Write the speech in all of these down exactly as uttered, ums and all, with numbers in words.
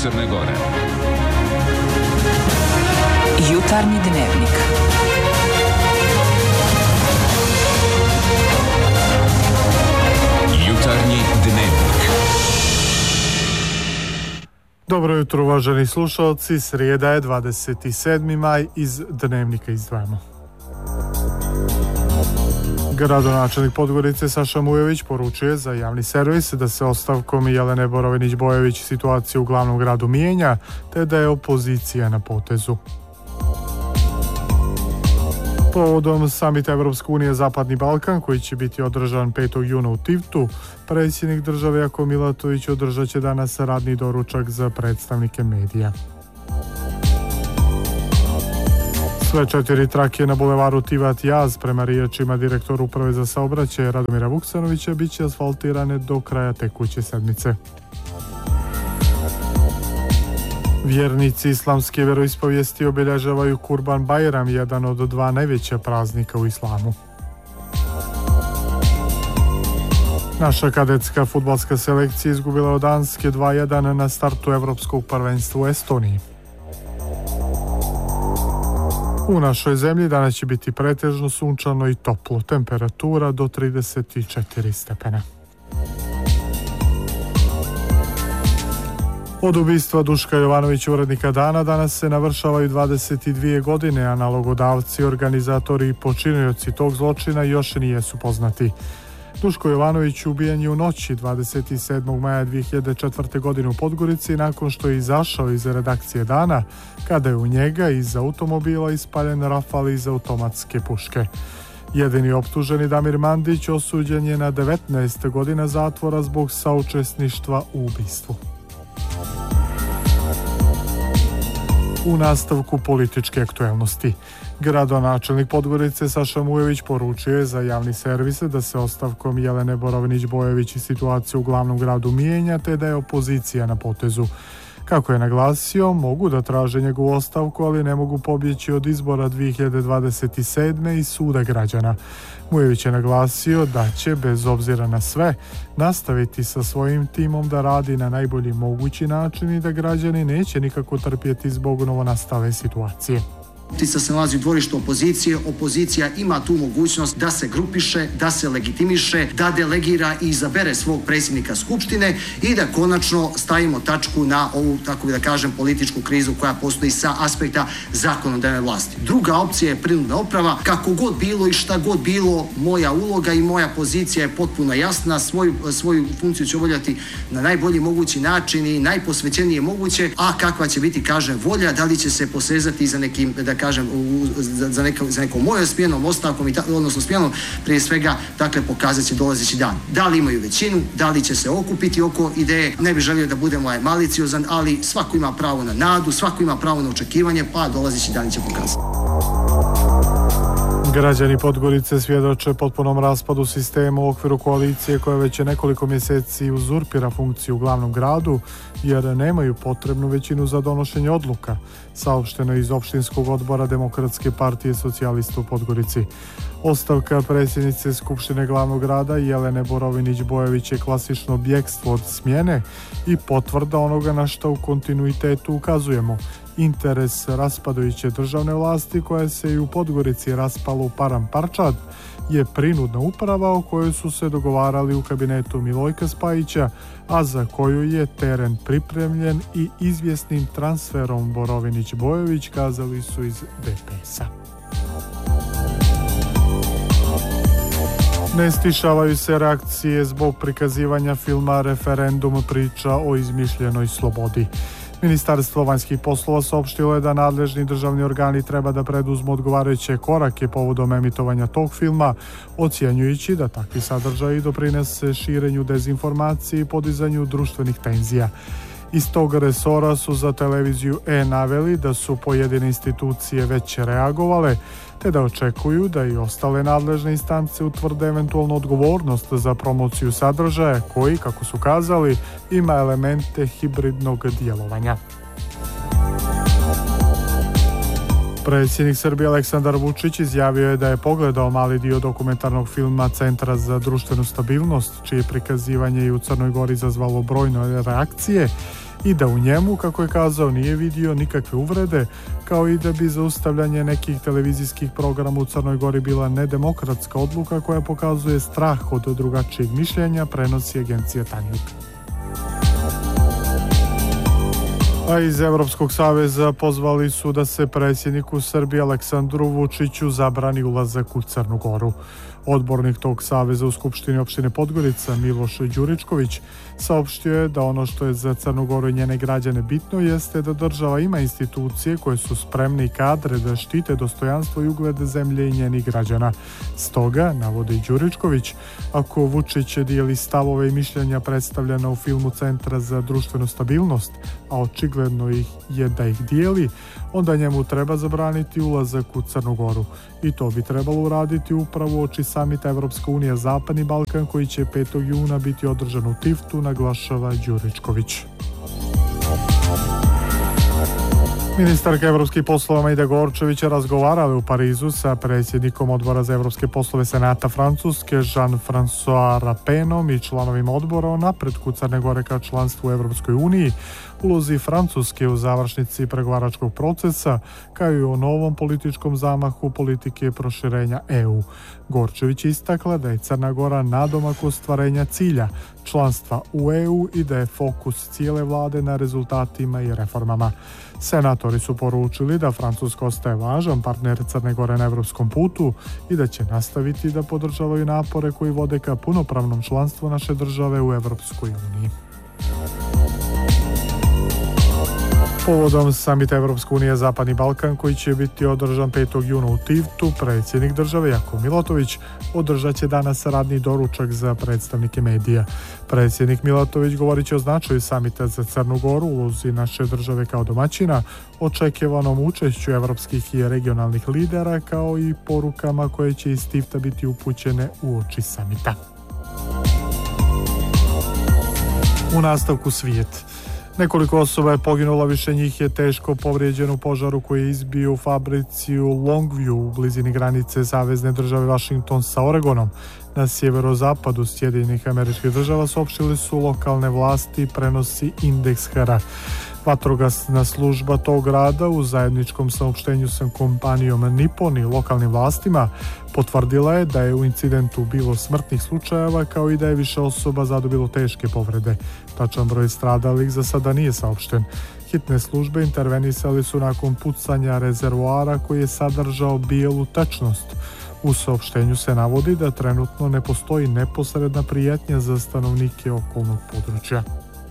Crne Gore. Jutarnji dnevnik. Jutarnji dnevnik. Dobro jutro, uvaženi slušalci. Srijeda je dvadeset sedmi maj, iz dnevnika izdvajamo. Gradonačelnik Podgorice Saša Mujović poručuje za javni servis da se ostavkom Jelene Borovinić-Bojović situacija u glavnom gradu mijenja, te da je opozicija na potezu. Povodom samita Evropske unije Zapadni Balkan, koji će biti održan petog juna u Tivtu, predsjednik države Jako Milatović održat će danas radni doručak za predstavnike medija. Sve četiri trake na bulevaru Tivat Jaz, prema riječima direktora Uprave za saobraćaj Radomira Vuksanovića, bit će asfaltirane do kraja tekuće sedmice. Vjernici islamske vjeroispovijesti obilježavaju Kurban Bajram, jedan od dva najveća praznika u islamu. Naša kadetska fudbalska selekcija izgubila od Danske dva jedan na startu Evropskog prvenstva u Estoniji. U našoj zemlji danas će biti pretežno sunčano i toplo, temperatura do trideset četiri stepena. Od ubistva Duška Jovanovića, urednika Dana, danas se navršavaju dvadeset dvije godine, a nalogodavci, organizatori i počinioci tog zločina još nijesu poznati. Duško Jovanović ubijen je u noći dvadeset sedmog maja dvije hiljade četvrte. godine u Podgorici nakon što je izašao iz redakcije Dana, kada je u njega iz automobila ispaljen rafal iz automatske puške. Jedini optuženi Damir Mandić osuđen je na devetnaest godina zatvora zbog saučesništva u ubistvu. U nastavku političke aktuelnosti. Gradonačelnik Podgorice Saša Mujović poručio je za javni servis da se ostavkom Jelene Borovinić-Bojović situacija u glavnom gradu mijenja, te da je opozicija na potezu. Kako je naglasio, mogu da traže njegovu ostavku, ali ne mogu pobjeći od izbora dvije hiljade dvadeset sedme i suda građana. Mujović je naglasio da će, bez obzira na sve, nastaviti sa svojim timom da radi na najbolji mogući način i da građani neće nikako trpjeti zbog novonastale situacije. Tica se nalazi u dvorištu opozicije, opozicija ima tu mogućnost da se grupiše, da se legitimiše, da delegira i izabere svog predsjednika Skupštine i da konačno stavimo tačku na ovu, tako da kažem, političku krizu koja postoji sa aspekta zakonodavne vlasti. Druga opcija je prinudna uprava. Kako god bilo i šta god bilo, moja uloga i moja pozicija je potpuno jasna, svoju, svoju funkciju ću obavljati na najbolji mogući način i najposvećenije moguće, a kakva će biti, kažem, volja, da li će se posezati za nekim, da kažem, za, za, neko, za nekom mojom smjenom, ostavkom, i ta, odnosno smjenom, prije svega, dakle, pokazat će dolazeći dan. Da li imaju većinu, da li će se okupiti oko ideje, ne bih želio da budem maliciozan, ali svako ima pravo na nadu, svako ima pravo na očekivanje, pa dolazeći dan će pokazati. Građani Podgorice svjedoče potpunom raspadu sistema u okviru koalicije koja već nekoliko mjeseci uzurpira funkciju u glavnom gradu jer nemaju potrebnu većinu za donošenje odluka, saopšteno iz opštinskog odbora Demokratske partije socijalista u Podgorici. Ostavka predsjednice Skupštine glavnog grada Jelene Borovinić-Bojović je klasično bjegstvo od smjene i potvrda onoga na što u kontinuitetu ukazujemo. Interes raspadajuće državne vlasti, koja se i u Podgorici raspala u param parčad, je prinudna uprava o kojoj su se dogovarali u kabinetu Milojka Spajića, a za koju je teren pripremljen i izvjesnim transferom Borovinić-Bojović, kazali su iz D P S-a. Ne stišavaju se reakcije zbog prikazivanja filma Referendum, priča o izmišljenoj slobodi. Ministarstvo vanjskih poslova saopštilo je da nadležni državni organi treba da preduzmu odgovarajuće korake povodom emitovanja tog filma, ocjenjujući da takvi sadržaji doprinese širenju dezinformacije i podizanju društvenih tenzija. Iz tog resora su za televiziju E naveli da su pojedine institucije već reagovale, te da očekuju da i ostale nadležne instance utvrde eventualnu odgovornost za promociju sadržaja koji, kako su kazali, ima elemente hibridnog djelovanja. Predsjednik Srbije Aleksandar Vučić izjavio je da je pogledao mali dio dokumentarnog filma Centra za društvenu stabilnost, čije prikazivanje i u Crnoj Gori izazvalo brojne reakcije, i da u njemu, kako je kazao, nije vidio nikakve uvrede, kao i da bi zaustavljanje nekih televizijskih programa u Crnoj Gori bila nedemokratska odluka koja pokazuje strah od drugačijeg mišljenja, prenosi agencija Tanjug. A iz Evropskog saveza pozvali su da se predsjedniku Srbije Aleksandru Vučiću zabrani ulazak u Crnu Goru. Odbornik tog saveza u Skupštini opštine Podgorica Miloš Đuričković saopštio je da ono što je za Crnu Goru i njene građane bitno jeste da država ima institucije koje su spremne i kadre da štite dostojanstvo i ugled zemlje i njenih građana. Stoga, navodi Đuričković, ako Vučić dijeli stavove i mišljenja predstavljena u filmu Centra za društvenu stabilnost, a očigledno ih je da ih dijeli, onda njemu treba zabraniti ulazak u Crnu Goru. I to bi trebalo uraditi upravo uoči samita Evropska unija Zapadni Balkan koji će petog juna biti održan u Tiftu, naglašava Đuričković. Ministarka evropskih poslova Majda Gorčević je razgovarala u Parizu sa predsjednikom odbora za evropske poslove Senata Francuske Jean-François Rapenom i članovima odbora o napretku Crne Gore ka članstvu u Evropskoj uniji, ulozi Francuske u završnici pregovaračkog procesa, kao i o novom političkom zamahu politike proširenja E U. Gorčević je istakla da je Crna Gora nadomak ostvarenja cilja članstva u E U i da je fokus cijele vlade na rezultatima i reformama. Senatori su poručili da Francuska ostaje važan partner Crne Gore na evropskom putu i da će nastaviti da podržavaju napore koji vode ka punopravnom članstvu naše države u Evropskoj uniji. Povodom samita Evropske unije Zapadni Balkan koji će biti održan petog juna u Tiftu, predsjednik države Jakov Milatović održat će danas radni doručak za predstavnike medija. Predsjednik Milatović govorit će o značaju samita za Crnu Goru, ulozi naše države kao domaćina, očekivanom učešću evropskih i regionalnih lidera, kao i porukama koje će iz Tifta biti upućene uoči samita. U nastavku svijet. Nekoliko osoba je poginulo, više njih je teško povrijeđeno u požaru koji je izbio u fabrici u Longview u blizini granice savezne države Washington sa Oregonom. Na sjeverozapadu Sjedinjenih Američkih Država saopštili su lokalne vlasti, prenosi Indeks H R. Vatrogasna služba tog grada u zajedničkom saopštenju sa kompanijom Nippon i lokalnim vlastima potvrdila je da je u incidentu bilo smrtnih slučajeva, kao i da je više osoba zadobilo teške povrede. Tačan broj stradalih za sada nije saopšten. Hitne službe intervenisali su nakon pucanja rezervoara koji je sadržao bijelu tečnost. U saopštenju se navodi da trenutno ne postoji neposredna prijetnja za stanovnike okolnog područja.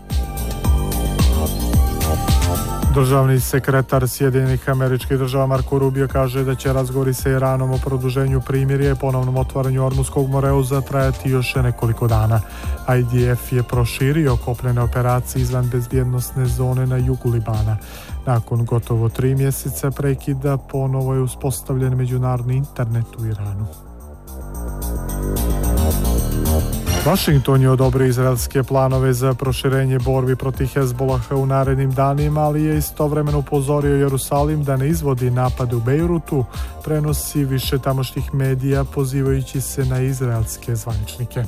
Državni sekretar Sjedinjenih Američkih Država Marko Rubio kaže da će razgovori sa Iranom o produženju primirja i ponovnom otvaranju Ormuskog moreuza trajati još nekoliko dana. I D F je proširio kopnene operacije izvan bezbjednosne zone na jugu Libana. Nakon gotovo tri mjeseca prekida ponovo je uspostavljen međunarodni internet u Iranu. Washington je odobrio izraelske planove za proširenje borbi protiv Hezbolaha u narednim danima, ali je istovremeno upozorio Jerusalim da ne izvodi napade u Bejrutu, prenosi više tamošnjih medija pozivajući se na izraelske zvaničnike.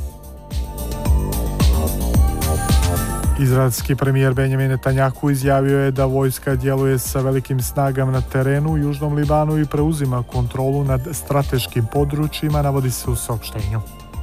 Izraelski premijer Benjamin Netanjahu izjavio je da vojska djeluje sa velikim snagama na terenu u Južnom Libanu i preuzima kontrolu nad strateškim područjima, navodi se u saopštenju.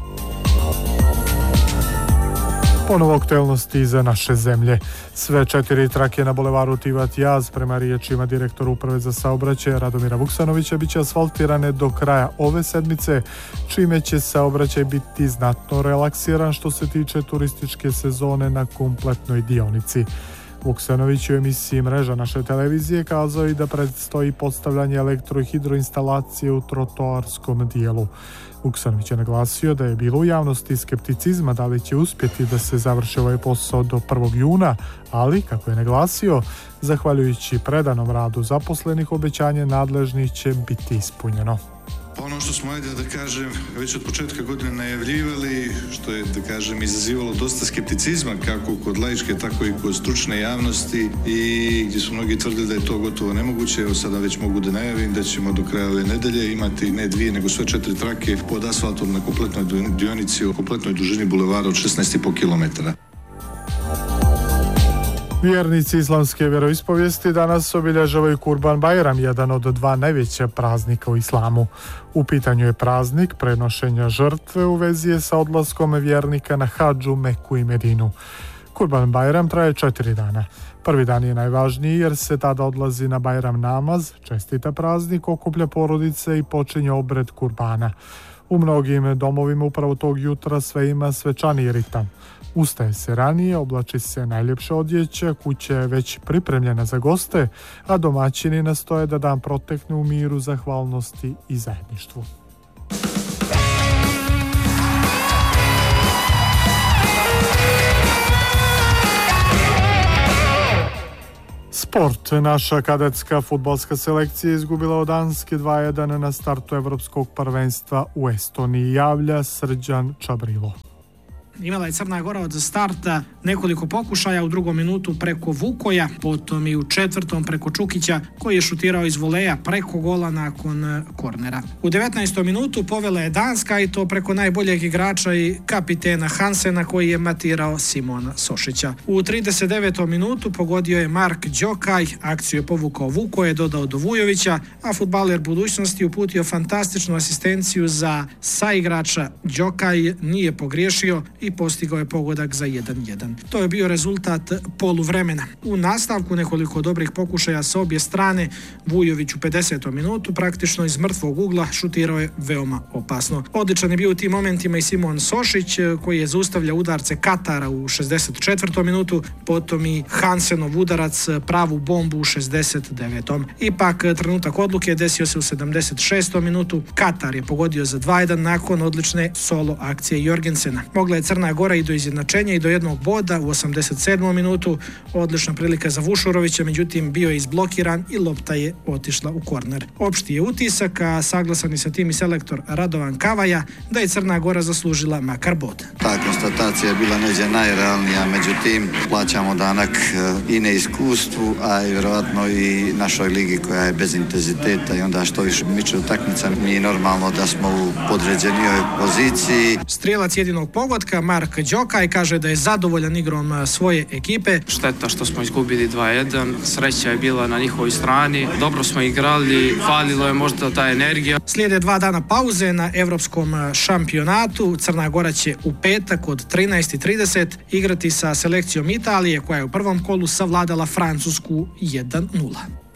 Ponovo aktuelnosti za naše zemlje. Sve četiri trake na bulevaru Tivat Jaz, prema riječima direktora Uprave za saobraćaj Radomira Vuksanovića, bit će asfaltirane do kraja ove sedmice, čime će saobraćaj biti znatno relaksiran što se tiče turističke sezone na kompletnoj dionici. Vuksanović u emisiji Mreža naše televizije kazao i da predstoji postavljanje elektro- i hidroinstalacije u trotoarskom dijelu. Vuksanović je naglasio da je bilo u javnosti skepticizma da li će uspjeti da se završi ovaj posao do prvog juna, ali, kako je naglasio, zahvaljujući predanom radu zaposlenih, obećanje nadležnih će biti ispunjeno. Ono što smo, ajde da kažem, već od početka godine najavljivali, što je, da kažem, izazivalo dosta skepticizma kako kod laičke, tako i kod stručne javnosti i gdje su mnogi tvrdili da je to gotovo nemoguće. Evo sada već mogu da najavim da ćemo do kraja ove nedelje imati ne dvije, nego sve četiri trake pod asfaltom na kompletnoj dionici, o kompletnoj dužini bulevara od šesnaest i po kilometara. Vjernici islamske vjeroispovijesti danas obilježavaju Kurban Bajram, jedan od dva najveća praznika u islamu. U pitanju je praznik prenošenja žrtve u vezi je sa odlaskom vjernika na hadžu, Meku i Medinu. Kurban Bajram traje četiri dana. Prvi dan je najvažniji jer se tada odlazi na Bajram namaz, čestita praznik, okuplja porodice i počinje obred kurbana. U mnogim domovima upravo tog jutra sve ima svečaniji ritam. Ustaje se ranije, oblači se najljepša odjeća, kuća je već pripremljena za goste, a domaćini nastoje da dan protekne u miru, zahvalnosti i zajedništvu. Sport. Naša kadetska fudbalska selekcija izgubila od Danske dva jedan na startu Evropskog prvenstva u Estoniji, javlja Srđan Čabrilo. Imala je Crna Gora od starta nekoliko pokušaja, u drugom minutu preko Vukoja, potom i u četvrtom preko Čukića koji je šutirao iz voleja preko gola nakon kornera. U devetnaestom minutu povela je Danska i to preko najboljeg igrača i kapitena Hansena koji je matirao Simona Sošića. U trideset devetom minutu pogodio je Mark Đokaj, akciju je povukao Vukoje, dodao do Vujovića, a fudbaler budućnosti uputio fantastičnu asistenciju za saigrača. Đokaj nije pogriješio i postigao je pogodak za jedan jedan. To je bio rezultat poluvremena. U nastavku nekoliko dobrih pokušaja sa obje strane. Vujović u pedesetom minutu praktično iz mrtvog ugla šutirao je veoma opasno. Odličan je bio u tim momentima i Simon Sošić koji je zaustavljao udarce Katara u šezdeset četvrtom minutu, potom i Hansenov udarac, pravu bombu u šezdeset devetom Ipak trenutak odluke desio se u sedamdeset šestom minutu. Katar je pogodio za dva jedan nakon odlične solo akcije Jorgensena. Mogla je Crna Gora i do izjednačenja i do jednog boda u osamdeset sedmom minutu. Odlična prilika za Vušurovića, međutim bio je izblokiran i lopta je otišla u korner. Opšti je utisak, a saglasan je sa tim i selektor Radovan Kavaja, da je Crna Gora zaslužila makar bod. Ta konstatacija je bila neđe najrealnija, međutim plaćamo danak i neiskustvu, a i vjerojatno i našoj ligi koja je bez intenziteta i onda što više miče utakmica, mi je normalno da smo u podređenijoj poziciji. Strijelac jedinog pogotka Mark Đokaj kaže da je zadovoljan igrom svoje ekipe. Šteta što smo izgubili dva jedan, sreća je bila na njihovoj strani, dobro smo igrali, falilo je možda ta energija. Slijede dva dana pauze na evropskom šampionatu. Crna Gora će u petak od trinaest i trideset igrati sa selekcijom Italije koja je u prvom kolu savladala Francusku jedan nula.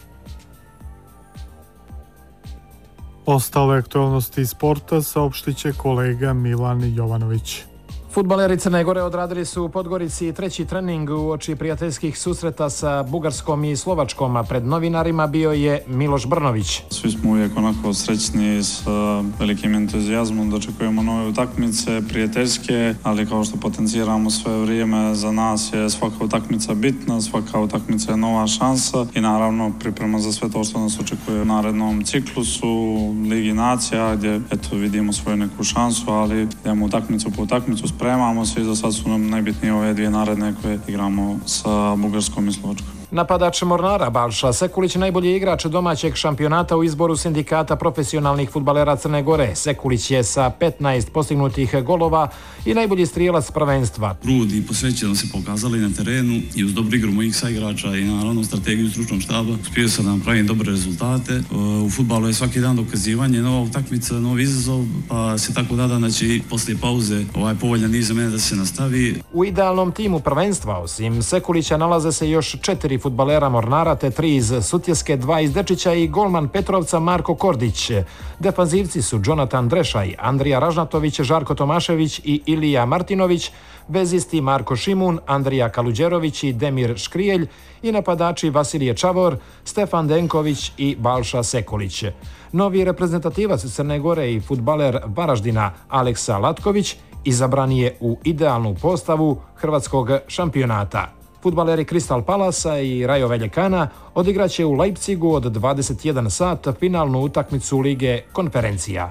Ostale aktualnosti sporta saopštit će kolega Milan Jovanović. Fudbaleri Crne Gore odradili su u Podgorici treći trening uoči prijateljskih susreta sa Bugarskom i Slovačkom, a pred novinarima bio je Miloš Brnović. Svi smo uvijek onako srećni s velikim entuzijazmom, dočekujemo nove utakmice, prijateljske, ali kao što potenciramo sve vrijeme, za nas je svaka utakmica bitna, svaka utakmica je nova šansa i naravno priprema za sve to što nas očekuje u narednom ciklusu Ligi nacija, gdje eto vidimo svoju neku šansu, ali idemo utakmicu po utakmicu, spremamo se i za sad su nam najbitnije ove dvije naredne koje igramo sa Bugarskom i Slovačkom. Napadač Mornara Balša Sekulić najbolji igrač domaćeg šampionata u izboru sindikata profesionalnih fudbalera Crne Gore. Sekulić je sa petnaest postignutih golova i najbolji strijelac prvenstva. Trud i posvećenost se pokazali na terenu i uz dobru igru mojih saigrača i naravno strategiju stručnog štaba uspio sam da napravim dobre rezultate. U fudbalu je svaki dan dokazivanje, nova utakmica, nov izazov, pa se tako nadam da će poslije pauze ovaj povoljan niz za mene da se nastavi. U idealnom timu prvenstva osim Sekulića nalaze se još četiri fudbalera Mornara, te tri iz Sutjeske, dva iz Dečića i golman Petrovca Marko Kordić. Defanzivci su Jonatan Drešaj, Andrija Ražnatović, Žarko Tomašević i Ilija Martinović, vezisti Marko Šimun, Andrija Kaluđerović i Demir Škrijelj i napadači Vasilije Čavor, Stefan Denković i Balša Sekulić. Novi reprezentativac Crne Gore i fudbaler Varaždina Aleksa Latković izabran je u idealnu postavu hrvatskog šampionata. Fudbaleri Kristal Palasa i Rajo Veljekana odigraće u Leipzigu od dvadeset jedan sat finalnu utakmicu Lige konferencija.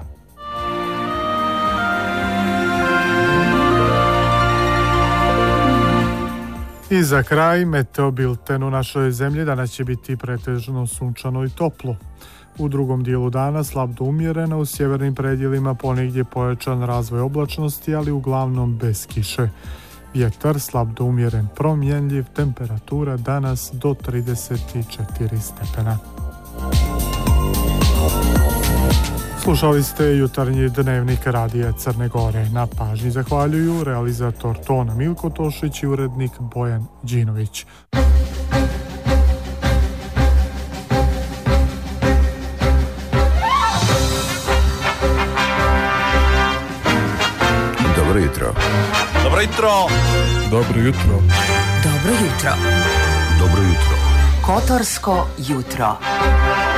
I za kraj, meteo bilten u našoj zemlji danas će biti pretežno sunčano i toplo. U drugom dijelu dana slab do umjerena, u sjevernim predjelima ponegdje pojačan razvoj oblačnosti, ali uglavnom bez kiše. Vjetar slab do umjeren promjenljiv, temperatura danas do trideset četiri stepena. Slušali ste jutarnji dnevnik Radija Crne Gore. Na pažnji zahvaljuju realizator Tona Milko Tošić i urednik Bojan Đinović. Dobro jutro. Dobro jutro. Dobro jutro. Dobro jutro. Dobro jutro. Kotorsko jutro.